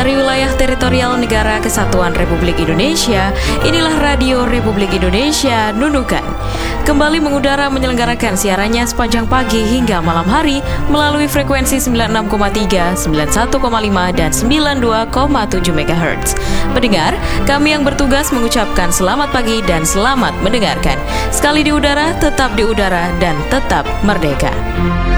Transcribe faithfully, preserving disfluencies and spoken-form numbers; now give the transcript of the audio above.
Dari wilayah teritorial Negara Kesatuan Republik Indonesia, inilah Radio Republik Indonesia Nunukan. Kembali mengudara menyelenggarakan siarannya sepanjang pagi hingga malam hari melalui frekuensi sembilan puluh enam koma tiga, sembilan puluh satu koma lima, dan sembilan puluh dua koma tujuh megahertz. Pendengar, kami yang bertugas mengucapkan selamat pagi dan selamat mendengarkan. Sekali di udara, tetap di udara, dan tetap merdeka.